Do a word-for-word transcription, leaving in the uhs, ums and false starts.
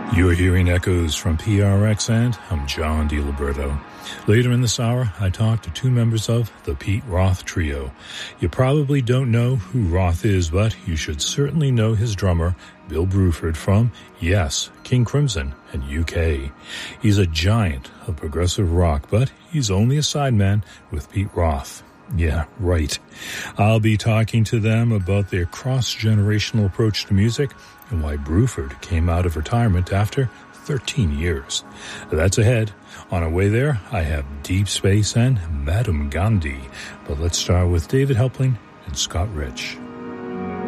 You're hearing echoes from P R X, and I'm John DiLiberto. Later in this hour, I talk to two members of the Pete Roth Trio. You probably don't know who Roth is, but you should certainly know his drummer, Bill Bruford, from, yes, King Crimson and U K. He's a giant of progressive rock, but he's only a sideman with Pete Roth. Yeah, right. I'll be talking to them about their cross-generational approach to music and why Bruford came out of retirement after thirteen years. That's ahead. On our way there, I have Deep Space and Madame Gandhi. But let's start with David Helpling and Scott Rich.